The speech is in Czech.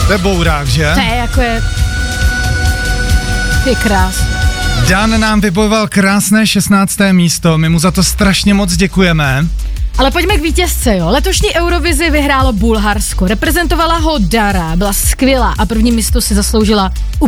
To je bourák, že? To je jako je krás. Dan nám vybojoval krásné 16. místo, my mu za to strašně moc děkujeme. Ale pojďme k vítězce, jo. Letošní Eurovizi vyhrálo Bulharsko, reprezentovala ho Dara, byla skvělá a první místo si zasloužila